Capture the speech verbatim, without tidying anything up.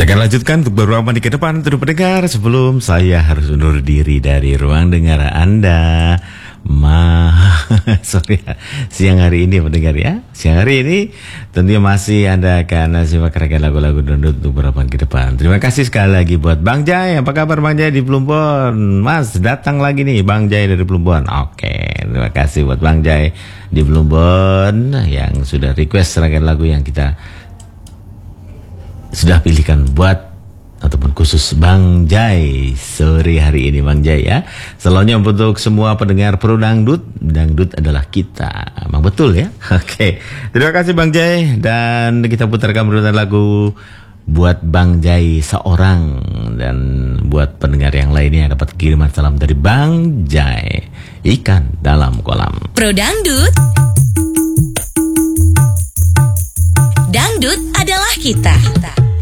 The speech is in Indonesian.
Saya akan lanjutkan untuk beberapa menit ke depan untuk pendengar. Sebelum saya harus undur diri dari ruang dengar Anda. Ma, sorry ya, siang hari ini pendengar ya. Siang hari ini tentunya masih Anda akan simak ragam lagu-lagu dangdut untuk beberapa menit ke depan. Terima kasih sekali lagi buat Bang Jai. Apa kabar Bang Jai di Plumbon? Mas, datang lagi nih Bang Jai dari Plumbon. Oke, terima kasih buat Bang Jai di Plumbon yang sudah request ragam lagu yang kita sudah pilihkan buat ataupun khusus Bang Jai sore hari ini Bang Jai ya. Selanjutnya untuk semua pendengar Pro Dangdut, dangdut adalah kita. Emang betul ya? Oke. Terima kasih Bang Jai dan kita putarkan berulang lagu buat Bang Jai seorang dan buat pendengar yang lainnya dapat kiriman salam dari Bang Jai. Ikan dalam kolam. Pro Dangdut. Dangdut adalah kita.